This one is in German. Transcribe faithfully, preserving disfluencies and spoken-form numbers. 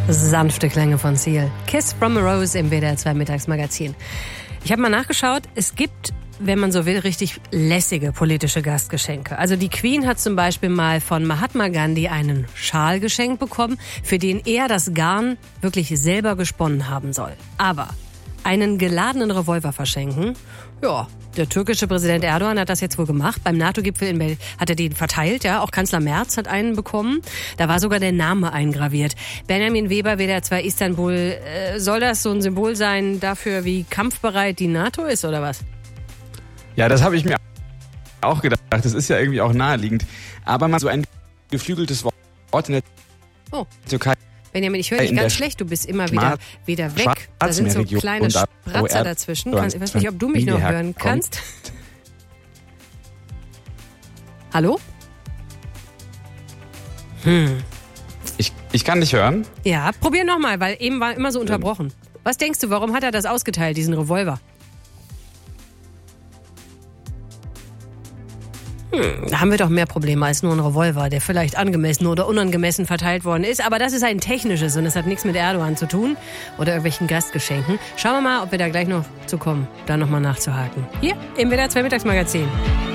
Sanfte Klänge von Seal. Kiss from a Rose im W D R zwei Mittagsmagazin. Ich habe mal nachgeschaut, es gibt, wenn man so will, richtig lässige politische Gastgeschenke. Also die Queen hat zum Beispiel mal von Mahatma Gandhi einen Schal geschenkt bekommen, für den er das Garn wirklich selber gesponnen haben soll. Aber einen geladenen Revolver verschenken, ja, der türkische Präsident Erdogan hat das jetzt wohl gemacht. Beim NATO-Gipfel in Berlin hat er den verteilt, ja. Auch Kanzler Merz hat einen bekommen. Da war sogar der Name eingraviert. Benjamin Weber, W D R zwei Istanbul. Äh, soll das so ein Symbol sein dafür, wie kampfbereit die NATO ist, oder was? Ja, das habe ich mir auch gedacht. Das ist ja irgendwie auch naheliegend. Aber mal so ein geflügeltes Wort in der oh. Türkei. Benjamin, ich höre dich ganz schlecht. Du bist immer wieder, wieder weg. Da sind so kleine Spratzer dazwischen. Ich weiß nicht, ob du mich noch hören kannst. Hallo? Hm. Ich, ich kann dich hören. Ja, probier nochmal, weil eben war immer so unterbrochen. Was denkst du, warum hat er das ausgeteilt, diesen Revolver? Hm, da haben wir doch mehr Probleme als nur ein Revolver, der vielleicht angemessen oder unangemessen verteilt worden ist. Aber das ist ein technisches und es hat nichts mit Erdogan zu tun oder irgendwelchen Gastgeschenken. Schauen wir mal, ob wir da gleich noch zu kommen, da nochmal nachzuhaken. Hier im W D R zwei Mittagsmagazin.